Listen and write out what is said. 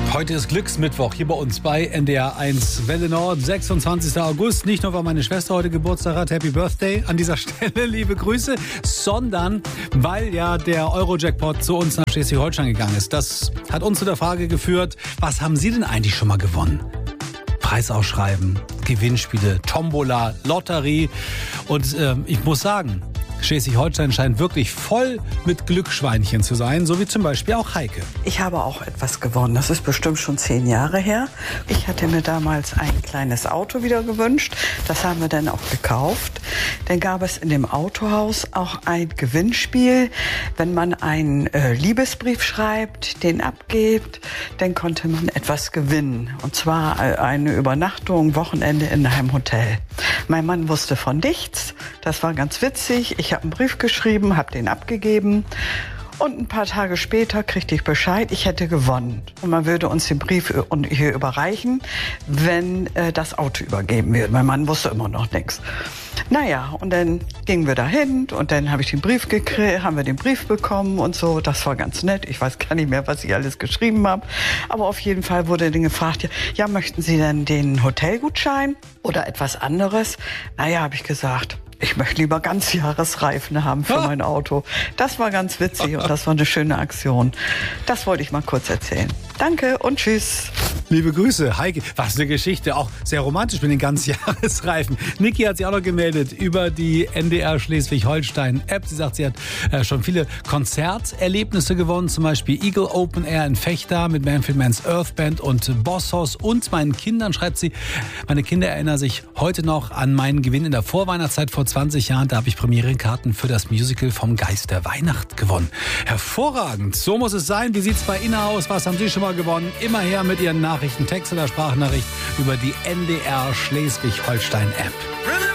Heute ist Glücksmittwoch hier bei uns bei NDR 1 Welle Nord, 26. August. Nicht nur, weil meine Schwester heute Geburtstag hat, Happy Birthday an dieser Stelle, liebe Grüße, sondern weil ja der Euro-Jackpot zu uns nach Schleswig-Holstein gegangen ist. Das hat uns zu der Frage geführt, was haben Sie denn eigentlich schon mal gewonnen? Preisausschreiben, Gewinnspiele, Tombola, Lotterie und ich muss sagen, Schleswig-Holstein scheint wirklich voll mit Glücksschweinchen zu sein, so wie zum Beispiel auch Heike. Ich habe auch etwas gewonnen. Das ist bestimmt schon 10 Jahre her. Ich hatte mir damals ein kleines Auto wieder gewünscht. Das haben wir dann auch gekauft. Dann gab es in dem Autohaus auch ein Gewinnspiel. Wenn man einen Liebesbrief schreibt, den abgibt, dann konnte man etwas gewinnen. Und zwar eine Übernachtung, Wochenende in einem Hotel. Mein Mann wusste von nichts. Das war ganz witzig. Ich habe einen Brief geschrieben, habe den abgegeben. Und ein paar Tage später kriegte ich Bescheid, ich hätte gewonnen. Und man würde uns den Brief hier überreichen, wenn das Auto übergeben wird. Mein Mann wusste immer noch nichts. Naja, und dann gingen wir dahin und dann habe ich den Brief gekriegt, haben wir den Brief bekommen und so. Das war ganz nett. Ich weiß gar nicht mehr, was ich alles geschrieben habe. Aber auf jeden Fall wurde dann gefragt, ja, möchten Sie denn den Hotelgutschein oder etwas anderes? Naja, habe ich gesagt, ich möchte lieber Ganzjahresreifen haben für mein Auto. Das war ganz witzig und das war eine schöne Aktion. Das wollte ich mal kurz erzählen. Danke und tschüss. Liebe Grüße, Heike. Was eine Geschichte, auch sehr romantisch mit den Ganzjahresreifen. Niki hat sich auch noch gemeldet über die NDR Schleswig-Holstein-App. Sie sagt, sie hat schon viele Konzerterlebnisse gewonnen, zum Beispiel Eagle Open Air in Fechter mit Manfred Mann's Earth Band und Bosshaus. Und meinen Kindern, schreibt sie, meine Kinder erinnern sich heute noch an meinen Gewinn in der Vorweihnachtszeit vor 20 Jahren. Da habe ich Premierenkarten für das Musical vom Geist der Weihnacht gewonnen. Hervorragend, so muss es sein. Wie sieht es bei Ihnen aus? Was haben Sie schon mal gewonnen? Immer her mit Ihren Nachrichten, Text oder Sprachnachricht über die NDR Schleswig-Holstein-App.